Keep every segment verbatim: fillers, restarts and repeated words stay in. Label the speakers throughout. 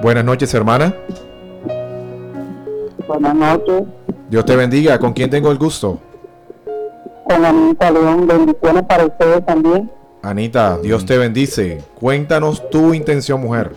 Speaker 1: Buenas noches, hermana.
Speaker 2: Buenas noches.
Speaker 1: Dios te bendiga. ¿Con quién tengo el gusto?
Speaker 2: Con Anita León. Bendiciones para ustedes también.
Speaker 1: Anita, Dios te bendice. Cuéntanos tu intención, mujer.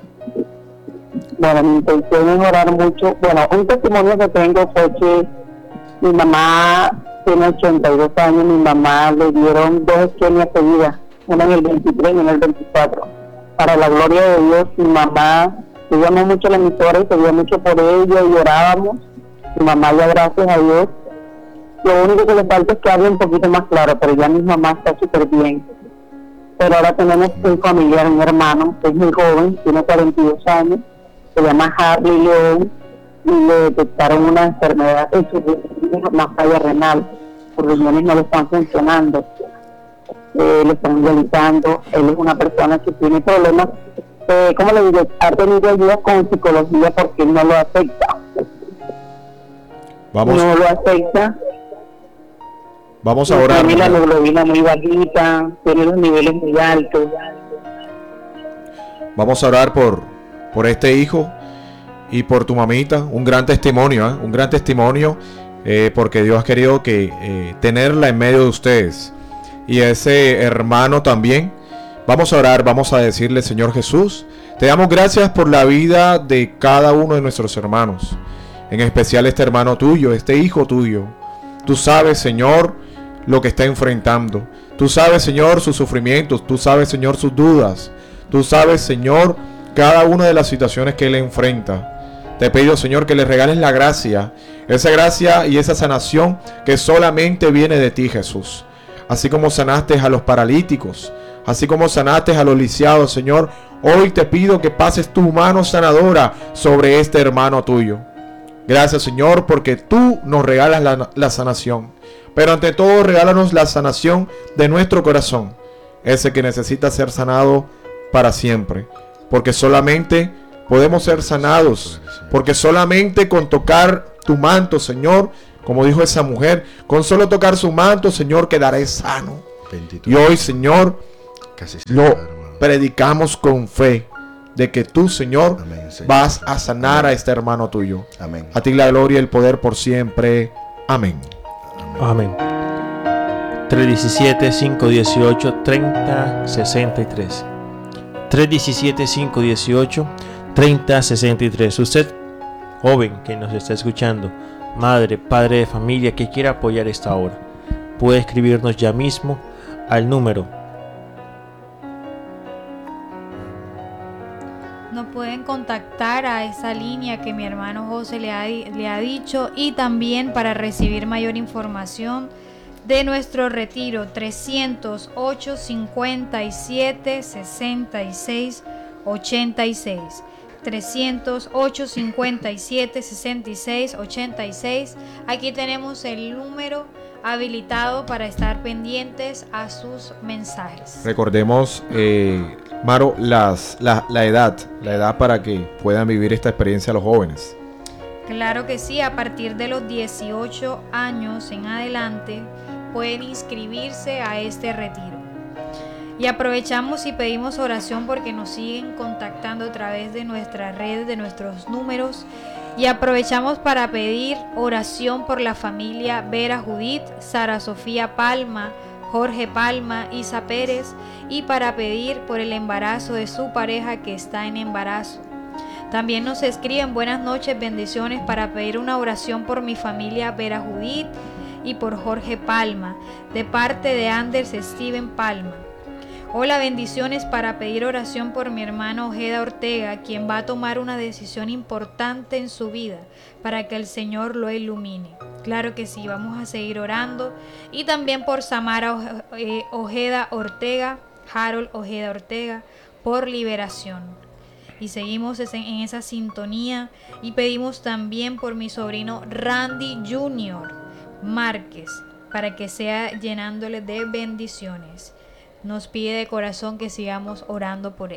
Speaker 2: Bueno, mi intención es orar mucho. Bueno, un testimonio que tengo fue que mi mamá tiene ochenta y dos años. Mi mamá le dieron dos isquemias seguidas, una en el veintitrés y una en el veinticuatro. Para la gloria de Dios, mi mamá, seguíamos mucho la emisora y seguía mucho por ella y orábamos. Mi mamá, ya gracias a Dios, lo único que le falta es que hable un poquito más claro, pero ya mi mamá está súper bien. Pero ahora tenemos un familiar, un hermano, que es muy joven, tiene cuarenta y dos años, se llama Harley León, y le detectaron una enfermedad en su riñón, una falla renal. Sus riñones no le están funcionando, eh, le están dializando. Él es una persona que tiene problemas, eh, ¿cómo le digo? Ha tenido ayuda con psicología porque no lo acepta.
Speaker 1: Vamos.
Speaker 2: No lo acepta.
Speaker 1: Vamos a orar.
Speaker 2: Tiene la hemoglobina muy bajita, tiene los niveles muy altos.
Speaker 1: Vamos a orar por, por este hijo y por tu mamita. Un gran testimonio, ¿eh? Un gran testimonio, eh, porque Dios ha querido que eh, tenerla en medio de ustedes. Y ese hermano también. Vamos a orar, vamos a decirle: Señor Jesús, te damos gracias por la vida de cada uno de nuestros hermanos. En especial este hermano tuyo, este hijo tuyo. Tú sabes, Señor, lo que está enfrentando. Tú sabes, Señor, sus sufrimientos. Tú sabes, Señor, sus dudas. Tú sabes, Señor, cada una de las situaciones que él enfrenta. Te pido, Señor, que le regales la gracia, esa gracia y esa sanación que solamente viene de ti, Jesús. Así como sanaste a los paralíticos, así como sanaste a los lisiados, Señor, hoy te pido que pases tu mano sanadora sobre este hermano tuyo. Gracias, Señor, porque tú nos regalas la, la sanación. Pero ante todo, regálanos la sanación de nuestro corazón, ese que necesita ser sanado para siempre. Porque solamente podemos ser sanados, porque solamente con tocar tu manto, Señor, como dijo esa mujer, con solo tocar su manto, Señor, quedaré sano. Bendito. Y hoy, Señor, Casi lo predicamos con fe de que tú, Señor, Amén, Señor, vas a sanar Amén. A este hermano tuyo. Amén. A ti la gloria y el poder por siempre. Amén.
Speaker 3: Amén. tres diecisiete, cinco dieciocho, treinta sesenta y tres. tres diecisiete, cinco dieciocho, treinta sesenta y tres. Usted, joven que nos está escuchando, madre, padre de familia que quiera apoyar esta obra, puede escribirnos ya mismo al número.
Speaker 4: Nos pueden contactar a esa línea que mi hermano José le ha, le ha dicho, y también para recibir mayor información de nuestro retiro: trescientos ocho, cincuenta y siete, sesenta y seis, ochenta y seis. trescientos ocho, cincuenta y siete, sesenta y seis, ochenta y seis. Aquí tenemos el número habilitado para estar pendientes a sus mensajes.
Speaker 1: Recordemos, eh, Maro, las, la, la edad, la edad para que puedan vivir esta experiencia los jóvenes.
Speaker 4: Claro que sí, a partir de los dieciocho años en adelante pueden inscribirse a este retiro. Y aprovechamos y pedimos oración porque nos siguen contactando a través de nuestras redes, de nuestros números. Y aprovechamos para pedir oración por la familia Vera Judith, Sara Sofía Palma, Jorge Palma, Isa Pérez, y para pedir por el embarazo de su pareja que está en embarazo. También nos escriben: buenas noches, bendiciones, para pedir una oración por mi familia Vera Judith y por Jorge Palma, de parte de Anders Steven Palma. Hola, bendiciones, para pedir oración por mi hermano Ojeda Ortega, quien va a tomar una decisión importante en su vida, para que el Señor lo ilumine. Claro que sí, vamos a seguir orando. Y también por Samara Ojeda Ortega, Harold Ojeda Ortega, por liberación. Y seguimos en esa sintonía y pedimos también por mi sobrino Randy junior Márquez, para que sea llenándole de bendiciones. Nos pide de corazón que sigamos orando por él.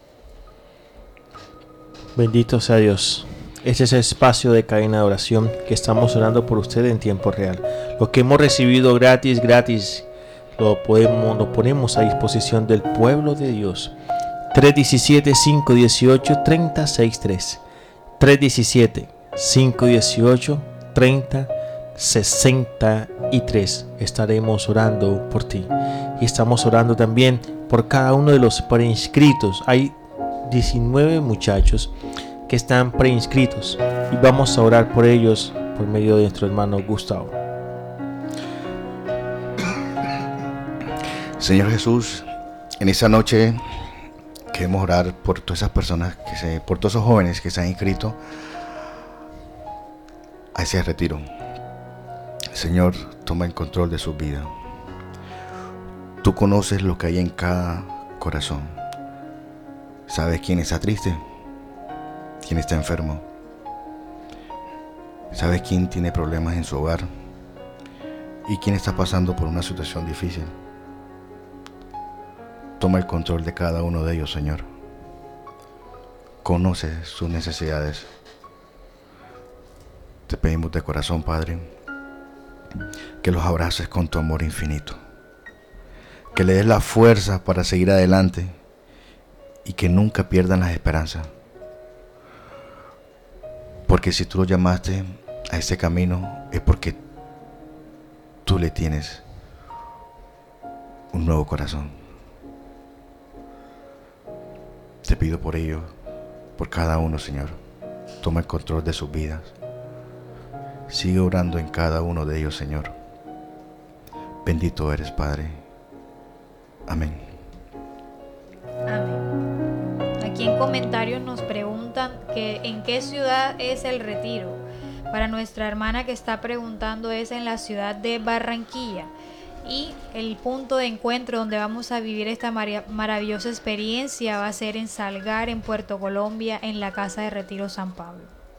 Speaker 3: Bendito sea Dios. Este es el espacio de cadena de oración que estamos orando por usted en tiempo real. Lo que hemos recibido gratis, gratis, lo, podemos, lo ponemos a disposición del pueblo de Dios. tres uno siete, cinco uno ocho, tres cero seis tres. tres uno siete, cinco uno ocho, tres cero seis tres. Estaremos orando por ti. Y estamos orando también por cada uno de los preinscritos. Hay diecinueve muchachos que están preinscritos y vamos a orar por ellos por medio de nuestro hermano Gustavo.
Speaker 5: Señor Jesús, en esta noche queremos orar por todas esas personas, que se, por todos esos jóvenes que se han inscrito a ese retiro. Señor, toma el control de sus vidas. Tú conoces lo que hay en cada corazón. Sabes quién está triste, quién está enfermo. Sabes quién tiene problemas en su hogar y quién está pasando por una situación difícil. Toma el control de cada uno de ellos, Señor. Conoce sus necesidades. Te pedimos de corazón, Padre, que los abraces con tu amor infinito, que le des la fuerza para seguir adelante y que nunca pierdan las esperanzas, porque si tú lo llamaste a este camino es porque tú le tienes un nuevo corazón. Te pido por ello, por cada uno, Señor. Toma el control de sus vidas. Sigue orando en cada uno de ellos, Señor. Bendito eres, Padre. Amén.
Speaker 4: Amén. Aquí en comentarios nos preguntan que en qué ciudad es el retiro. Para nuestra hermana que está preguntando es en la ciudad de Barranquilla. Y el punto de encuentro donde vamos a vivir esta mar- maravillosa experiencia va a ser en Salgar, en Puerto Colombia, en la Casa de Retiro San Pablo.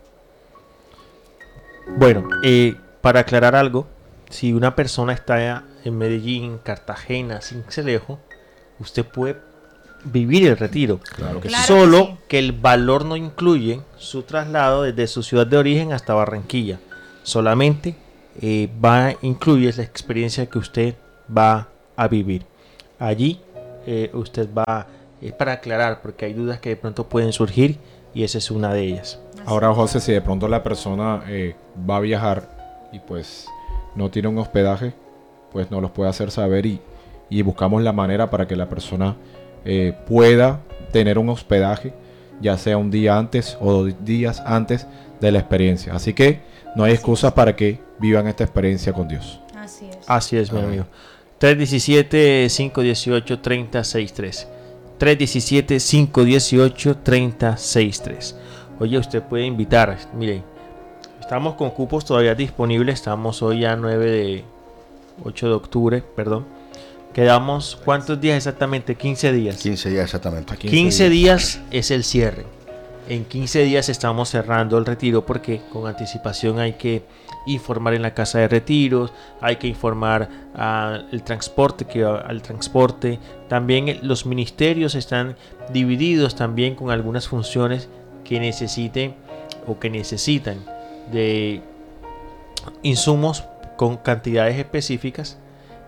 Speaker 3: Bueno, eh, para aclarar algo, si una persona está en Medellín, Cartagena, Sincelejo, usted puede vivir el retiro.
Speaker 1: Claro que
Speaker 4: Claro
Speaker 1: sí.
Speaker 3: Solo
Speaker 4: que sí.
Speaker 3: que el valor no incluye su traslado desde su ciudad de origen hasta Barranquilla. Solamente eh, va incluye la experiencia que usted va a vivir. Allí eh, usted va, es para aclarar, porque hay dudas que de pronto pueden surgir y esa es una de ellas.
Speaker 1: Ahora, José, si de pronto la persona eh, va a viajar y pues no tiene un hospedaje, pues nos los puede hacer saber y, y buscamos la manera para que la persona eh, pueda tener un hospedaje, ya sea un día antes o dos días antes de la experiencia. Así que no hay excusas para que vivan esta experiencia con Dios.
Speaker 4: Así es.
Speaker 3: Así es, mi
Speaker 5: Amén.
Speaker 3: amigo. tres uno siete, cinco uno ocho, tres cero seis tres. tres uno siete, cinco uno ocho, tres cero seis tres. Oye, usted puede invitar. Mire, estamos con cupos todavía disponibles. Estamos hoy a nueve de ocho de octubre, perdón. Quedamos, ¿cuántos días exactamente? quince días.
Speaker 5: quince días exactamente.
Speaker 3: quince días es el cierre. En quince días estamos cerrando el retiro porque con anticipación hay que informar en la casa de retiros, hay que informar al transporte, que al transporte. También los ministerios están divididos también con algunas funciones que necesiten o que necesitan de insumos con cantidades específicas.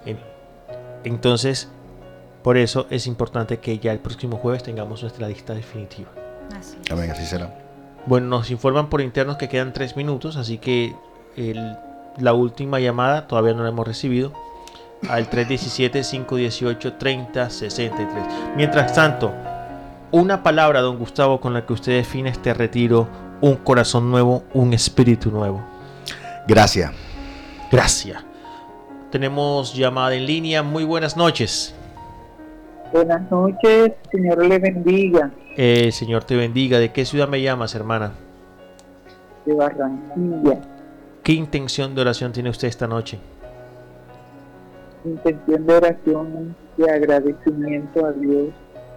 Speaker 3: Entonces, por eso es importante que ya el próximo jueves tengamos nuestra lista definitiva.
Speaker 4: Así es.
Speaker 5: Amén, así será.
Speaker 3: Bueno, nos informan por internos que quedan tres minutos, así que el, la última llamada todavía no la hemos recibido. Al tres uno siete, cinco uno ocho, tres cero seis tres. Mientras tanto, una palabra, don Gustavo, con la que usted define este retiro: un corazón nuevo, un espíritu nuevo.
Speaker 5: Gracias.
Speaker 3: Gracias. Tenemos llamada en línea. Muy buenas noches.
Speaker 2: Buenas noches, Señor le bendiga,
Speaker 3: Eh, Señor te bendiga. ¿De qué ciudad me llamas, hermana?
Speaker 2: de Barranquilla.
Speaker 3: ¿Qué intención de oración tiene usted esta noche?
Speaker 2: Intención de oración de agradecimiento a Dios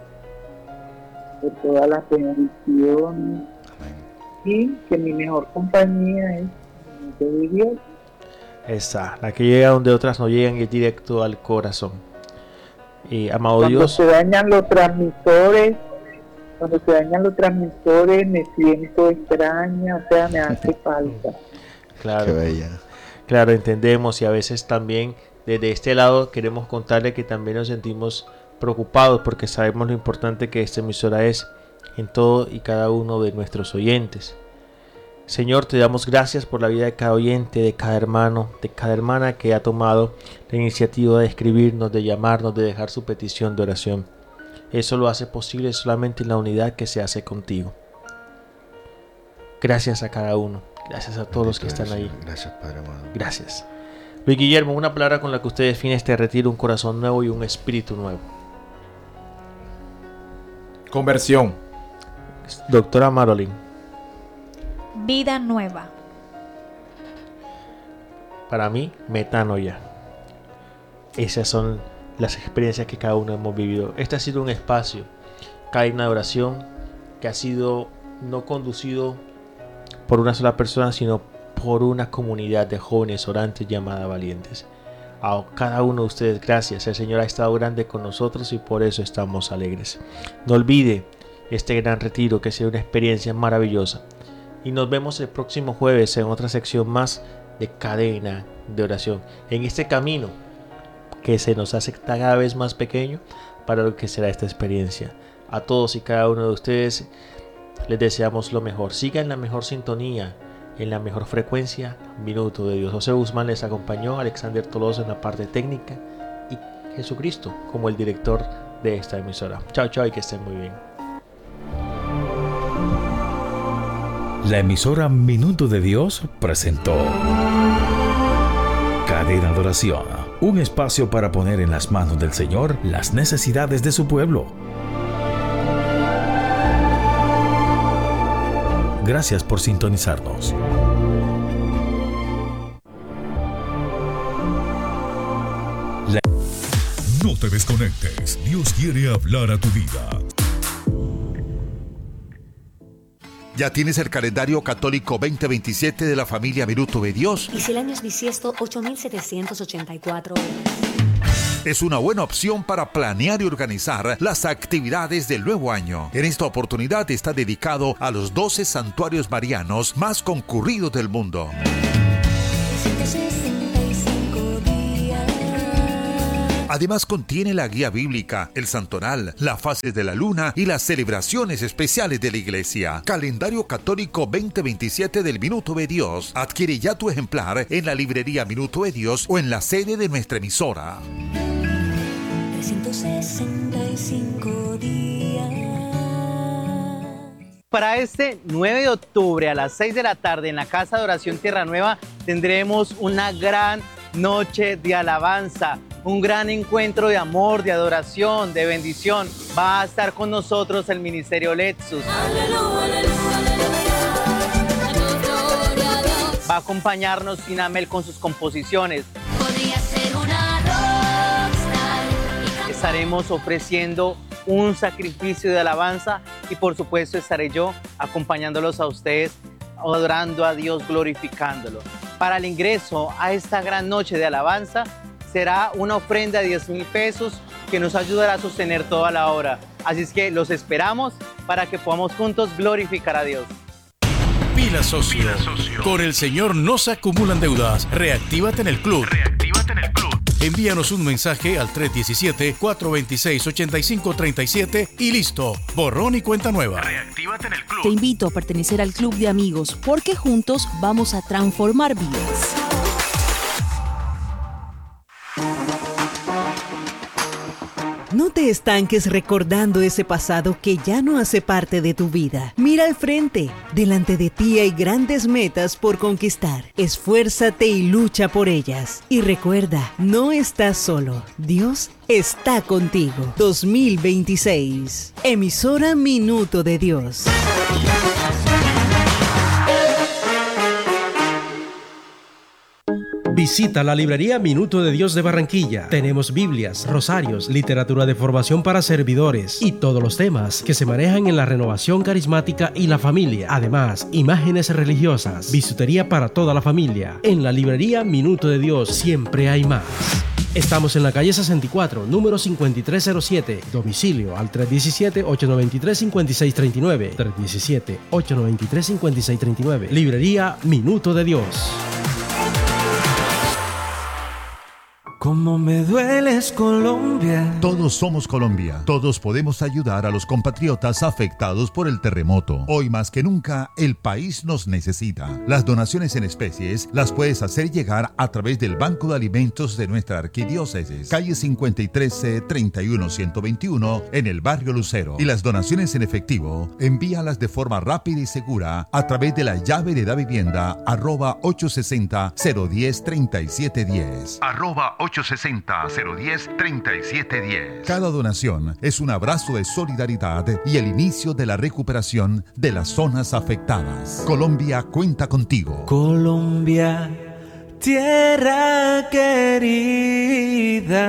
Speaker 2: por todas las bendiciones
Speaker 5: Amén.
Speaker 2: y que mi mejor compañía es de Dios.
Speaker 3: Esa, la que llega donde otras no llegan y es directo al corazón. Eh, amado
Speaker 2: Cuando
Speaker 3: Dios,
Speaker 2: se dañan los transmisores, cuando se dañan los transmisores me siento extraña, o sea, me hace falta.
Speaker 5: Qué
Speaker 3: claro,
Speaker 5: bella.
Speaker 3: claro, entendemos y a veces también desde este lado queremos contarle que también nos sentimos preocupados porque sabemos lo importante que esta emisora es en todo y cada uno de nuestros oyentes. Señor, te damos gracias por la vida de cada oyente, de cada hermano, de cada hermana que ha tomado la iniciativa de escribirnos, de llamarnos, de dejar su petición de oración. Eso lo hace posible solamente en la unidad que se hace contigo. Gracias a cada uno. Gracias a todos los que están ahí.
Speaker 5: Gracias, Padre amado.
Speaker 3: Gracias. Luis Guillermo, una palabra con la que usted define este retiro: un corazón nuevo y un espíritu nuevo.
Speaker 1: Conversión.
Speaker 3: Doctora Marolín.
Speaker 4: Vida nueva.
Speaker 3: Para mí, metanoia. Esas son las experiencias que cada uno hemos vivido. Este ha sido un espacio, cadena de oración, que ha sido no conducido por una sola persona, sino por una comunidad de jóvenes orantes llamada Valientes. A cada uno de ustedes, gracias. El Señor ha estado grande con nosotros y por eso estamos alegres. No olvide este gran retiro, que sea una experiencia maravillosa. Y nos vemos el próximo jueves en otra sección más de cadena de oración. En este camino que se nos hace cada vez más pequeño para lo que será esta experiencia. A todos y cada uno de ustedes les deseamos lo mejor. Sigan la mejor sintonía, en la mejor frecuencia, Minuto de Dios. José Guzmán les acompañó, Alexander Tolosa en la parte técnica y Jesucristo como el director de esta emisora. Chao, chao y que estén muy bien.
Speaker 6: La emisora Minuto de Dios presentó Cadena de Oración, un espacio para poner en las manos del Señor las necesidades de su pueblo. Gracias por sintonizarnos. La...
Speaker 7: No te desconectes, Dios quiere hablar a tu vida.
Speaker 8: ¿Ya tienes el calendario católico veinte veintisiete de la familia Minuto de Dios?
Speaker 9: Y si el año es bisiesto, ocho mil setecientos ochenta y cuatro horas.
Speaker 8: Es una buena opción para planear y organizar las actividades del nuevo año. En esta oportunidad está dedicado a los doce santuarios marianos más concurridos del mundo. Además contiene la guía bíblica, el santoral, las fases de la luna y las celebraciones especiales de la iglesia. Calendario católico veinte veintisiete del Minuto de Dios. Adquiere ya tu ejemplar en la librería Minuto de Dios o en la sede de nuestra emisora.
Speaker 9: trescientos sesenta y cinco días.
Speaker 10: Para este nueve de octubre a las seis de la tarde en la Casa de Oración Tierra Nueva tendremos una gran noche de alabanza. Un gran encuentro de amor, de adoración, de bendición. Va a estar con nosotros el Ministerio Lexus. Va a acompañarnos Sinamel con sus composiciones. Estaremos ofreciendo un sacrificio de alabanza y por supuesto estaré yo acompañándolos a ustedes, adorando a Dios, glorificándolo. Para el ingreso a esta gran noche de alabanza, será una ofrenda de diez mil pesos que nos ayudará a sostener toda la obra. Así es que los esperamos para que podamos juntos glorificar a Dios.
Speaker 7: Pila socio. Pila socio. Con el Señor no se acumulan deudas. Reactívate en el club. Reactívate en el club. Envíanos un mensaje al tres uno siete, cuatro dos seis, ocho cinco tres siete y listo. Borrón y cuenta nueva. Reactívate en el club.
Speaker 11: Te invito a pertenecer al club de amigos porque juntos vamos a transformar vidas.
Speaker 12: No te estanques recordando ese pasado que ya no hace parte de tu vida. Mira al frente. Delante de ti hay grandes metas por conquistar. Esfuérzate y lucha por ellas. Y recuerda, no estás solo. Dios está contigo. dos mil veintiséis. Emisora Minuto de Dios.
Speaker 13: Visita la librería Minuto de Dios de Barranquilla. Tenemos Biblias, rosarios, literatura de formación para servidores y todos los temas que se manejan en la renovación carismática y la familia. Además, imágenes religiosas, bisutería para toda la familia. En la librería Minuto de Dios siempre hay más. Estamos en la calle sesenta y cuatro, número cincuenta y tres cero siete. Domicilio al tres uno siete, ocho nueve tres, cinco seis tres nueve. tres uno siete, ocho nueve tres, cinco seis tres nueve. Librería Minuto de Dios.
Speaker 14: Cómo me dueles, Colombia.
Speaker 8: Todos somos Colombia. Todos podemos ayudar a los compatriotas afectados por el terremoto. Hoy más que nunca, el país nos necesita. Las donaciones en especies las puedes hacer llegar a través del Banco de Alimentos de nuestra arquidiócesis, calle cincuenta y tres C, treinta y uno ciento veintiuno, en el barrio Lucero. Y las donaciones en efectivo, envíalas de forma rápida y segura a través de la llave de da vivienda arroba ochocientos sesenta, cero diez, treinta y siete diez. Arroba ochocientos sesenta, cero diez, treinta y siete diez. Cada donación es un abrazo de solidaridad y el inicio de la recuperación de las zonas afectadas. Colombia cuenta contigo.
Speaker 14: Colombia, tierra querida.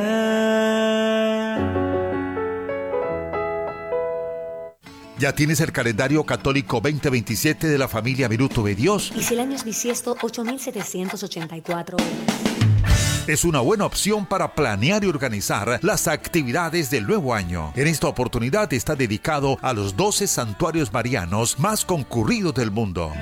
Speaker 8: ¿Ya tienes el calendario católico veinte veintisiete de la familia Minuto de Dios?
Speaker 9: Y si el año es bisiesto, ocho mil setecientos ochenta y cuatro horas.
Speaker 8: Es una buena opción para planear y organizar las actividades del nuevo año. En esta oportunidad está dedicado a los doce santuarios marianos más concurridos del mundo.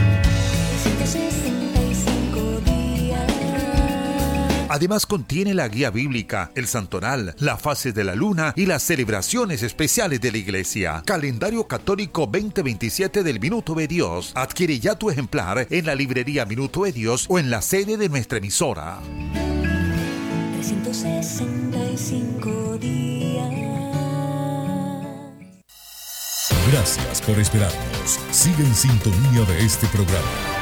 Speaker 8: Además contiene la guía bíblica, el santoral, la fase de la luna y las celebraciones especiales de la iglesia. Calendario católico veinte veintisiete del Minuto de Dios. Adquiere ya tu ejemplar en la librería Minuto de Dios o en la sede de nuestra emisora.
Speaker 9: trescientos sesenta y cinco días.
Speaker 15: Gracias por esperarnos. Sigue en sintonía de este programa.